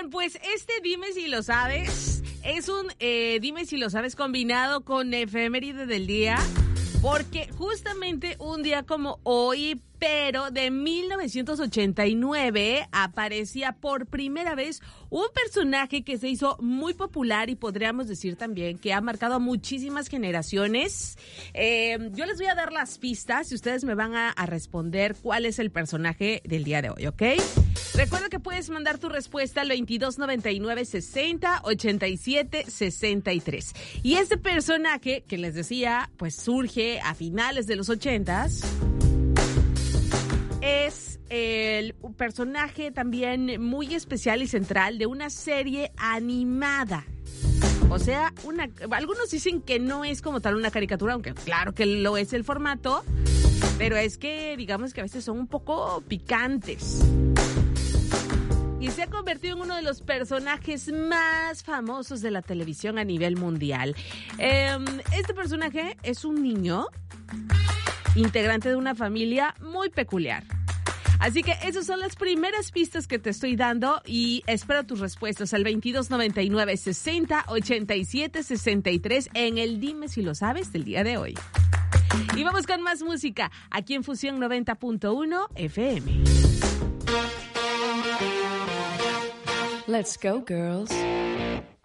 Bien, pues dime si lo sabes, es un dime si lo sabes combinado con efeméride del día, porque justamente un día como hoy, pero de 1989, aparecía por primera vez un personaje que se hizo muy popular y podríamos decir también que ha marcado a muchísimas generaciones. Yo les voy a dar las pistas y ustedes me van a responder cuál es el personaje del día de hoy, ¿ok? Recuerda que puedes mandar tu respuesta al 2299-60-87-63. Y este personaje que les decía, pues surge a finales de los 80s. Es el personaje también muy especial y central de una serie animada. O sea, algunos dicen que no es como tal una caricatura, aunque claro que lo es el formato, pero es que digamos que a veces son un poco picantes. Y se ha convertido en uno de los personajes más famosos de la televisión a nivel mundial. Este personaje es un niño integrante de una familia muy peculiar. Así que esas son las primeras pistas que te estoy dando y espero tus respuestas al 2299-60-87-63 en el Dime si lo sabes del día de hoy. Y vamos con más música aquí en Fusión 90.1 FM. Let's go, girls.